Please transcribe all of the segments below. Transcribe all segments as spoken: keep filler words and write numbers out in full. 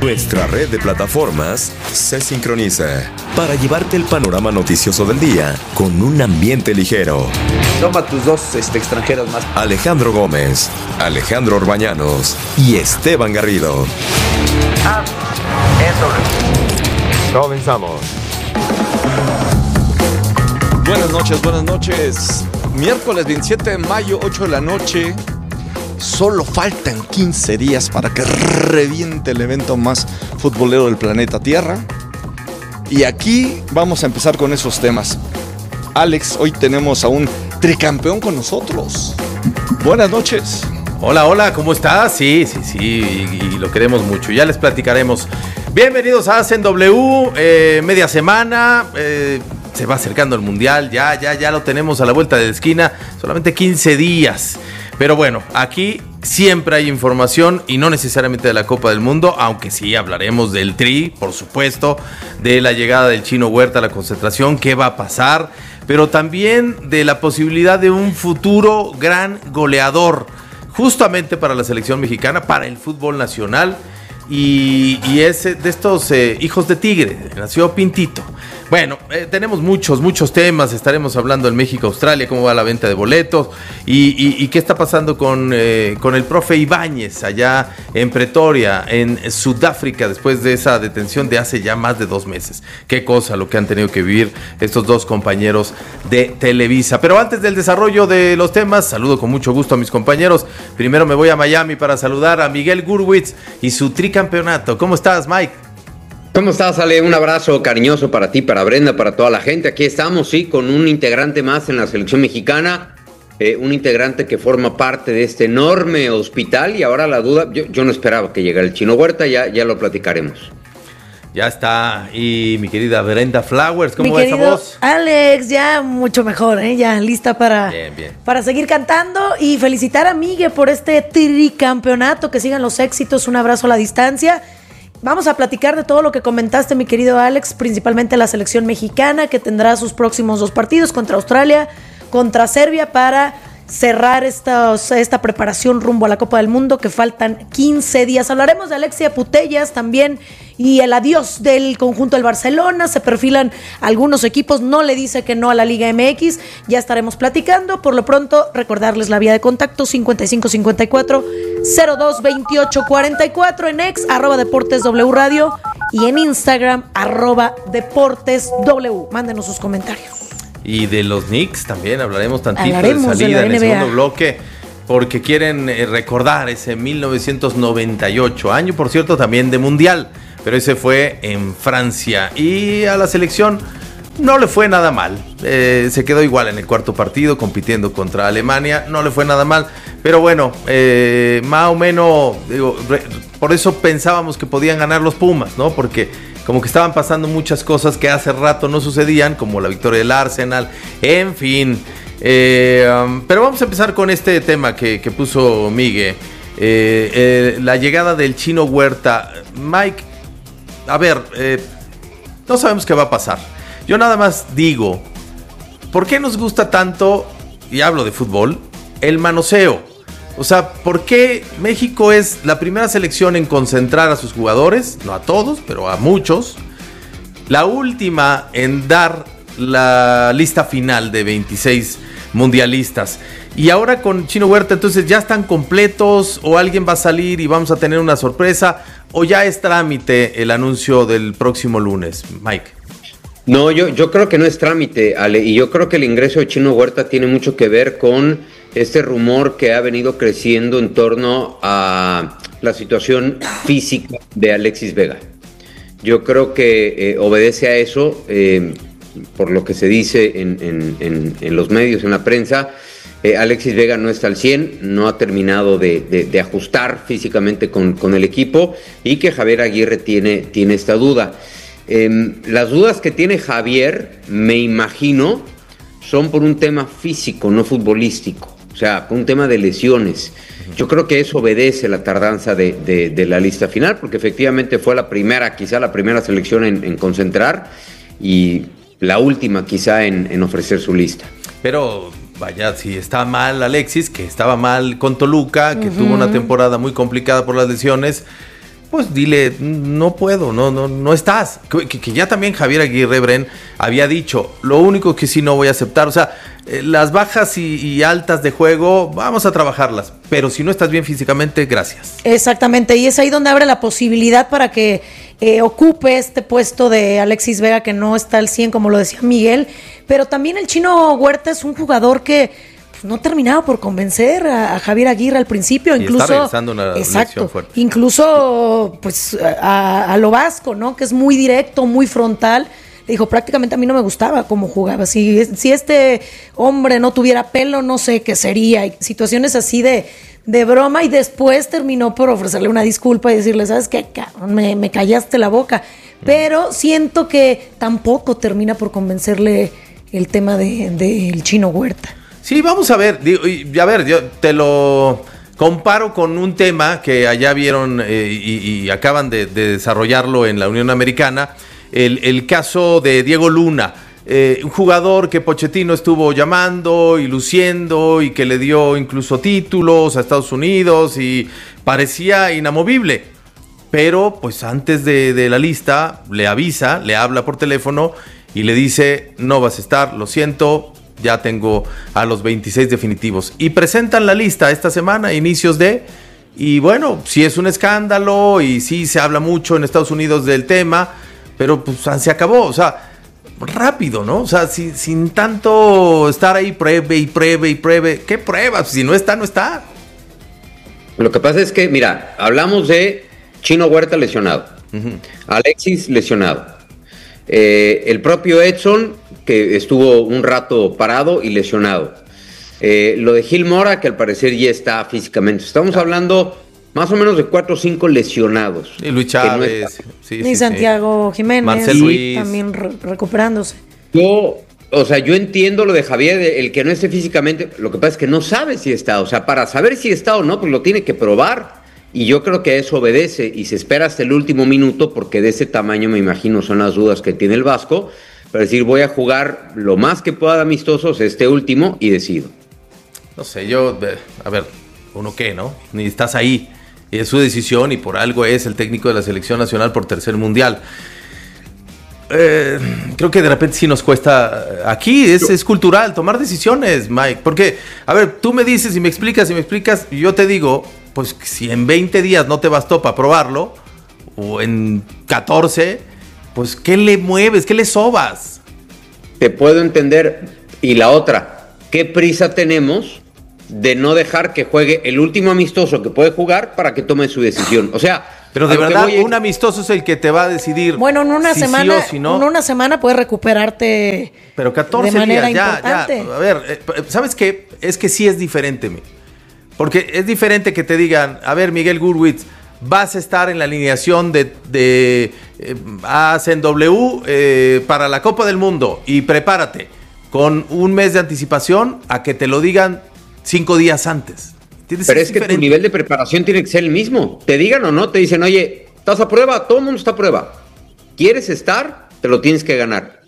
Nuestra red de plataformas se sincroniza para llevarte el panorama noticioso del día con un ambiente ligero. Toma tus dos este, extranjeros más. Alejandro Gómez, Alejandro Orbañanos y Esteban Garrido. Ah, eso. Comenzamos. Buenas noches, buenas noches. Miércoles veintisiete de mayo, ocho de la noche. Solo faltan quince días para que reviente el evento más futbolero del planeta Tierra. Y aquí vamos a empezar con esos temas. Alex, hoy tenemos a un tricampeón con nosotros. Buenas noches. Hola, hola, ¿cómo estás? Sí, sí, sí, y, y lo queremos mucho. Ya les platicaremos. Bienvenidos a Hacen W, eh, media semana. Eh, se va acercando el Mundial. Ya, ya, ya lo tenemos a la vuelta de la esquina. Solamente quince días. Pero bueno, aquí siempre hay información y no necesariamente de la Copa del Mundo, aunque sí hablaremos del Tri, por supuesto, de la llegada del Chino Huerta a la concentración, qué va a pasar, pero también de la posibilidad de un futuro gran goleador, justamente para la selección mexicana, para el fútbol nacional, y, y es de estos eh, hijos de tigre, nació Pintito. Bueno, eh, tenemos muchos, muchos temas. Estaremos hablando en México-Australia, cómo va la venta de boletos y, y, y qué está pasando con, eh, con el profe Ibáñez allá en Pretoria, en Sudáfrica, después de esa detención de hace ya más de dos meses. Qué cosa lo que han tenido que vivir estos dos compañeros de Televisa. Pero antes del desarrollo de los temas, saludo con mucho gusto a mis compañeros. Primero me voy a Miami para saludar a Miguel Gurwitz y su tricampeonato. ¿Cómo estás, Mike? ¿Cómo estás, Ale? Un abrazo cariñoso para ti, para Brenda, para toda la gente. Aquí estamos, sí, con un integrante más en la selección mexicana, eh, un integrante que forma parte de este enorme hospital. Y ahora la duda, yo, yo no esperaba que llegara el Chino Huerta, ya, ya lo platicaremos. Ya está. Y mi querida Brenda Flowers, ¿cómo va esa voz? Alex, ya mucho mejor, ¿eh? Ya lista para, bien, bien. para seguir cantando y felicitar a Miguel por este tricampeonato, que sigan los éxitos, un abrazo a la distancia. Vamos a platicar de todo lo que comentaste, mi querido Alex, principalmente la selección mexicana, que tendrá sus próximos dos partidos contra Australia, contra Serbia, para cerrar esta, esta preparación rumbo a la Copa del Mundo, que faltan quince días. Hablaremos de Alexia Putellas también y el adiós del conjunto del Barcelona. Se perfilan algunos equipos, no le dice que no a la Liga M X. Ya estaremos platicando. Por lo pronto, recordarles la vía de contacto: cincuenta y cinco cincuenta y cuatro cero dos veintiocho cuarenta y cuatro, en ex, arroba Deportes W Radio, y en Instagram, arroba Deportes W. Mándenos sus comentarios. Y de los Knicks también hablaremos tantito hablaremos de salida de la en el N B A. segundo bloque, porque quieren eh, recordar ese mil novecientos noventa y ocho, año por cierto también de Mundial, pero ese fue en Francia, y a la selección no le fue nada mal, eh, se quedó igual en el cuarto partido compitiendo contra Alemania, no le fue nada mal, pero bueno, eh, más o menos, digo, re, por eso pensábamos que podían ganar los Pumas, ¿no? Porque como que estaban pasando muchas cosas que hace rato no sucedían, como la victoria del Arsenal, en fin. Eh, um, pero vamos a empezar con este tema que, que puso Miguel, eh, eh, la llegada del Chino Huerta. Mike, a ver, eh, no sabemos qué va a pasar. Yo nada más digo, ¿por qué nos gusta tanto, y hablo de fútbol, el manoseo? O sea, ¿por qué México es la primera selección en concentrar a sus jugadores? No a todos, pero a muchos. La última en dar la lista final de veintiséis mundialistas. Y ahora con Chino Huerta, entonces, ¿ya están completos o alguien va a salir y vamos a tener una sorpresa? ¿O ya es trámite el anuncio del próximo lunes, Mike? No, yo, yo creo que no es trámite, Ale, y yo creo que el ingreso de Chino Huerta tiene mucho que ver con este rumor que ha venido creciendo en torno a la situación física de Alexis Vega. Yo creo que eh, obedece a eso, eh, por lo que se dice en, en, en, en los medios, en la prensa. eh, Alexis Vega no está al cien, no ha terminado de, de, de ajustar físicamente con, con el equipo, y que Javier Aguirre tiene, tiene esta duda. Eh, las dudas que tiene Javier, me imagino, son por un tema físico, no futbolístico. O sea, por un tema de lesiones. Yo creo que eso obedece la tardanza de, de, de la lista final, porque efectivamente fue la primera, quizá la primera selección en, en concentrar, y la última quizá en, en ofrecer su lista. Pero vaya, si está mal Alexis, que estaba mal con Toluca, que uh-huh. tuvo una temporada muy complicada por las lesiones, pues dile, no puedo, no, no, no estás. Que, que ya también Javier Aguirre Bren había dicho, lo único que sí no voy a aceptar, o sea, eh, las bajas y, y altas de juego, vamos a trabajarlas, pero si no estás bien físicamente, gracias. Exactamente, y es ahí donde abre la posibilidad para que eh, ocupe este puesto de Alexis Vega, que no está al cien, como lo decía Miguel, pero también el Chino Huerta es un jugador que no terminaba por convencer a, a Javier Aguirre al principio, y incluso está regresando una exacto, fuerte. Incluso pues a, a lo vasco, ¿no? Que es muy directo, muy frontal. Le dijo, prácticamente a mí no me gustaba cómo jugaba. Si, si este hombre no tuviera pelo, no sé qué sería. Y situaciones así de, de broma, y después terminó por ofrecerle una disculpa y decirle, ¿sabes qué? Me, me callaste la boca. Pero siento que tampoco termina por convencerle el tema de, de el Chino Huerta. Sí, vamos a ver, digo, y, a ver, yo te lo comparo con un tema que allá vieron eh, y, y acaban de, de desarrollarlo en la Unión Americana, el, el caso de Diego Luna, eh, un jugador que Pochettino estuvo llamando y luciendo y que le dio incluso títulos a Estados Unidos y parecía inamovible, pero pues antes de, de la lista le avisa, le habla por teléfono y le dice, no vas a estar, lo siento, ya tengo a los veintiséis definitivos. Y presentan la lista esta semana, inicios de... Y bueno, sí es un escándalo y sí se habla mucho en Estados Unidos del tema, pero pues se acabó, o sea, rápido, ¿no? O sea, sin, sin tanto estar ahí pruebe y pruebe y pruebe. ¿Qué pruebas? Si no está, no está. Lo que pasa es que, mira, hablamos de Chino Huerta lesionado, uh-huh. Alexis lesionado, eh, el propio Edson, que estuvo un rato parado y lesionado. Eh, lo de Gil Mora, que al parecer ya está físicamente. Estamos hablando más o menos de cuatro o cinco lesionados. Y Luis Chávez. No sí, y sí, Santiago sí. Jiménez. Marcel Ruiz. También re- recuperándose. Yo, o sea, yo entiendo lo de Javier, el que no esté físicamente. Lo que pasa es que no sabe si está. O sea, para saber si está o no, pues lo tiene que probar. Y yo creo que eso obedece y se espera hasta el último minuto, porque de ese tamaño, me imagino, son las dudas que tiene el Vasco. Para decir, voy a jugar lo más que pueda de amistosos este último y decido. No sé, yo, a ver, uno qué, ¿no? Ni estás ahí. Y es su decisión y por algo es el técnico de la selección nacional por tercer mundial. Eh, creo que de repente sí nos cuesta. Aquí es, es cultural tomar decisiones, Mike. Porque, a ver, tú me dices y me explicas y me explicas, y yo te digo, pues si en veinte días no te bastó para probarlo, o en catorce... pues, ¿qué le mueves? ¿Qué le sobas? Te puedo entender. Y la otra, ¿qué prisa tenemos de no dejar que juegue el último amistoso que puede jugar para que tome su decisión? O sea... Pero de verdad, un amistoso es el que te va a decidir. Bueno, en una si semana, sí o si no. en una semana puedes recuperarte. Pero catorce de manera días, ya, importante. ya. A ver, ¿sabes qué? Es que sí es diferente, porque es diferente que te digan, a ver, Miguel Gurwitz, vas a estar en la alineación de, de eh, A C en W eh, para la Copa del Mundo y prepárate con un mes de anticipación a que te lo digan cinco días antes. Pero es, es que diferente. Tu nivel de preparación tiene que ser el mismo. Te digan o no, te dicen, oye, ¿estás a prueba? Todo el mundo está a prueba. ¿Quieres estar? Te lo tienes que ganar.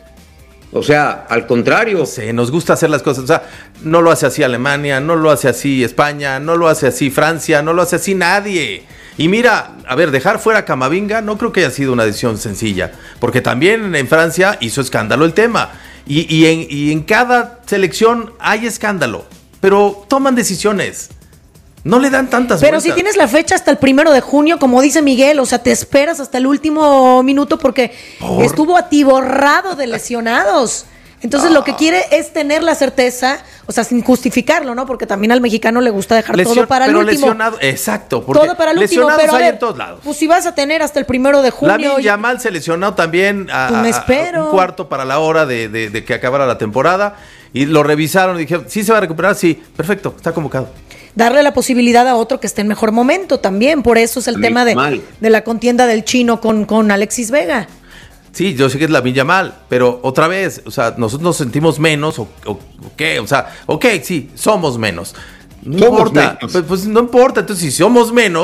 O sea, al contrario. Sí, nos gusta hacer las cosas. O sea, no lo hace así Alemania, no lo hace así España, no lo hace así Francia, no lo hace así nadie. Y mira, a ver, dejar fuera a Camavinga no creo que haya sido una decisión sencilla, porque también en Francia hizo escándalo el tema. Y, y, en, y en cada selección hay escándalo, pero toman decisiones. No le dan tantas Pero vueltas. si tienes la fecha hasta el primero de junio, como dice Miguel, o sea, te esperas hasta el último minuto porque ¿Por? estuvo atiborrado de lesionados. Entonces ah. lo que quiere es tener la certeza, o sea, sin justificarlo, ¿no? Porque también al mexicano le gusta dejar Lesion, todo para el pero último. Lesionado, exacto. Todo para el último, pero a ver, en todos lados. Pues si vas a tener hasta el primero de junio. Lamine Yamal se lesionó también a, pues me espero. a un cuarto para la hora de, de, de que acabara la temporada y lo revisaron y dijeron, ¿sí se va a recuperar? Sí, perfecto, está convocado. Darle la posibilidad a otro que esté en mejor momento también, por eso es el tema de, de la contienda del Chino con, con Alexis Vega. Sí, yo sé que es Lamine Yamal, pero otra vez, o sea, nosotros nos sentimos menos, o, o, o qué, o sea, ok, sí, somos menos. No somos importa, menos. Pues, pues no importa, entonces si somos menos,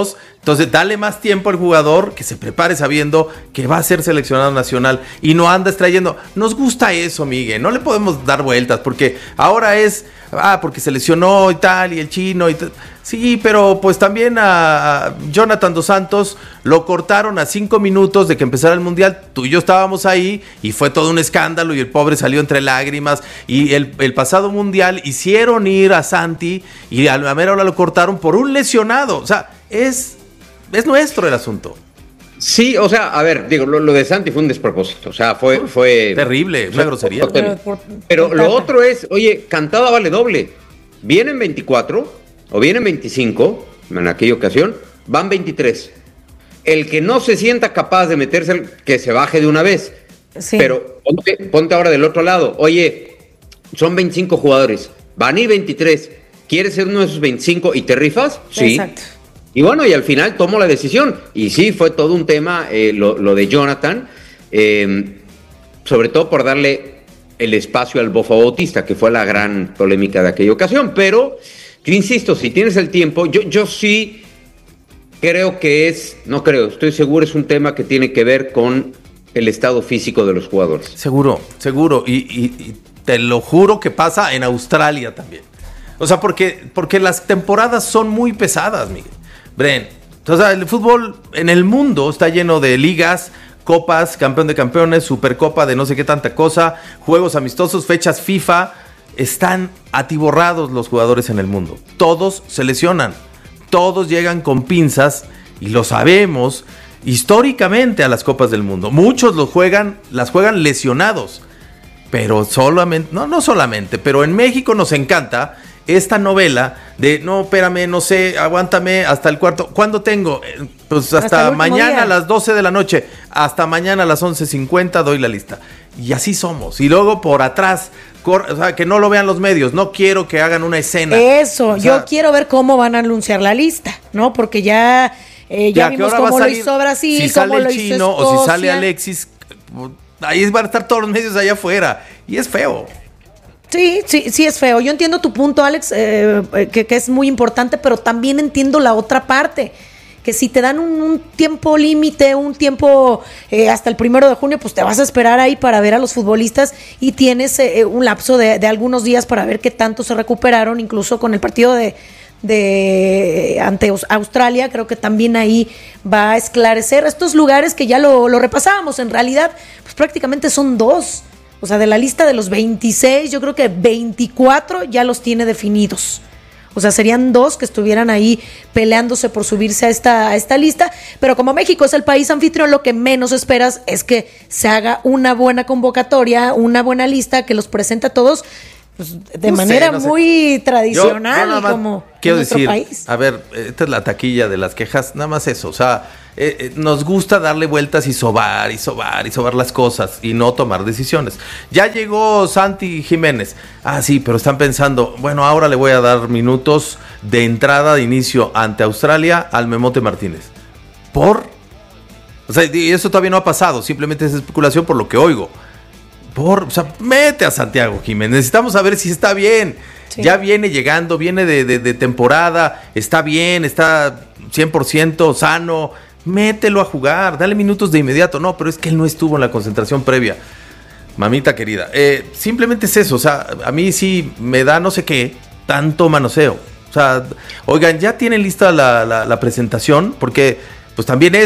Entonces, dale más tiempo al jugador que se prepare sabiendo que va a ser seleccionado nacional y no andas trayendo. Nos gusta eso, Miguel. No le podemos dar vueltas porque ahora es, ah, porque se lesionó y tal, y el chino y tal. Sí, pero pues también a, a Jonathan Dos Santos lo cortaron a cinco minutos de que empezara el Mundial. Tú y yo estábamos ahí y fue todo un escándalo y el pobre salió entre lágrimas. Y el, el pasado Mundial hicieron ir a Santi y a la mera hora lo cortaron por un lesionado. O sea, es... Es nuestro el asunto. Sí, o sea, a ver, digo, lo, lo de Santi fue un despropósito. O sea, fue... fue terrible, una grosería. Pero, pero lo otro es, oye, cantada vale doble. Vienen veinticuatro o vienen veinticinco, en aquella ocasión, van veintitrés. El que no se sienta capaz de meterse, que se baje de una vez. Sí. Pero ponte, ponte ahora del otro lado. Oye, son veinticinco jugadores, van a ir veintitrés. ¿Quieres ser uno de esos veinticinco y te rifas? Sí. Exacto. Y bueno, y al final tomó la decisión. Y sí, fue todo un tema eh, lo, lo de Jonathan, eh, sobre todo por darle el espacio al Bofo Bautista, que fue la gran polémica de aquella ocasión. Pero, yo insisto, si tienes el tiempo, yo, yo sí creo que es, no creo, estoy seguro, es un tema que tiene que ver con el estado físico de los jugadores. Seguro, seguro. Y, y, y te lo juro que pasa en Australia también. O sea, porque, porque las temporadas son muy pesadas, Miguel. Bren, o sea, el fútbol en el mundo está lleno de ligas, copas, campeón de campeones, supercopa de no sé qué tanta cosa, juegos amistosos, fechas FIFA. Están atiborrados los jugadores en el mundo. Todos se lesionan, todos llegan con pinzas y lo sabemos históricamente a las copas del mundo. Muchos los juegan, las juegan lesionados, pero solamente, no, no solamente, pero en México nos encanta esta novela de, no, espérame, no sé, aguántame hasta el cuarto. ¿Cuándo tengo? Eh, pues hasta, hasta mañana día. A las doce de la noche. Hasta mañana a las once cincuenta doy la lista. Y así somos. Y luego por atrás, cor- o sea, que no lo vean los medios. No quiero que hagan una escena. Eso, o sea, yo quiero ver cómo van a anunciar la lista, ¿no? Porque ya, eh, ya, ya vimos cómo lo hizo Brasil, si cómo sale lo el hizo chino Escocia. O si sale Alexis, ahí van a estar todos los medios allá afuera. Y es feo. Sí, sí, sí es feo. Yo entiendo tu punto, Alex, eh, que, que es muy importante, pero también entiendo la otra parte, que si te dan un, un tiempo límite, un tiempo eh, hasta el primero de junio, pues te vas a esperar ahí para ver a los futbolistas y tienes eh, un lapso de, de algunos días para ver qué tanto se recuperaron, incluso con el partido de, de ante Australia, creo que también ahí va a esclarecer estos lugares que ya lo, lo repasábamos. En realidad, pues prácticamente son dos. O sea, de la lista de los veintiséis, yo creo que veinticuatro ya los tiene definidos. O sea, serían dos que estuvieran ahí peleándose por subirse a esta, a esta lista. Pero como México es el país anfitrión, lo que menos esperas es que se haga una buena convocatoria, una buena lista que los presente a todos pues, de no manera sé, no muy sé. tradicional, yo, yo como quiero en nuestro decir, país. A ver, esta es la taquilla de las quejas, nada más eso. O sea, eh, eh, nos gusta darle vueltas y sobar, y sobar, y sobar las cosas y no tomar decisiones. Ya llegó Santi Jiménez. Ah, sí, pero están pensando, bueno, ahora le voy a dar minutos de entrada, de inicio ante Australia al Memote Martínez. ¿Por? O sea, y eso todavía no ha pasado, simplemente es especulación por lo que oigo. Por, o sea, mete a Santiago Jiménez, necesitamos saber si está bien. Sí. Ya viene llegando, viene de, de, de temporada, está bien, está cien por ciento sano. Mételo a jugar, dale minutos de inmediato. No, pero es que él no estuvo en la concentración previa. Mamita querida, eh, simplemente es eso. O sea, a mí sí me da no sé qué, tanto manoseo. O sea, oigan, ya tienen lista la, la, la presentación, porque pues también es